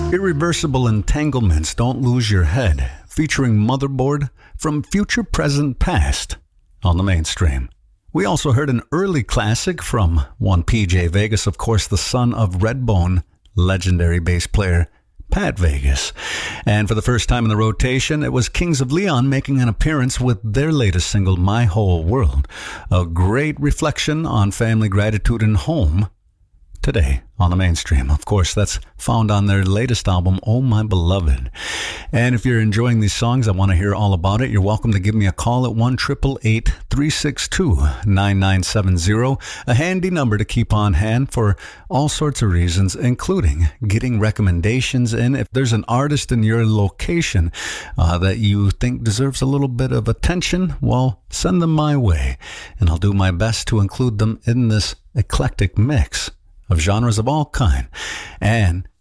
Irreversible Entanglements, Don't Lose Your Head, featuring Motherboard from Future Present Past on the mainstream. We also heard an early classic from one PJ Vegas, of course, the son of Redbone, legendary bass player Pat Vegas. And for the first time in the rotation, it was Kings of Leon making an appearance with their latest single, My Whole World, a great reflection on family gratitude and home today on the mainstream. Of course, that's found on their latest album, Oh My Beloved. And if you're enjoying these songs, I want to hear all about it. You're welcome to give me a call at 1-888-362-9970, a handy number to keep on hand for all sorts of reasons, including getting recommendations in. If there's an artist in your location that you think deserves a little bit of attention, well, send them my way, and I'll do my best to include them in this eclectic mix of genres of all kind. And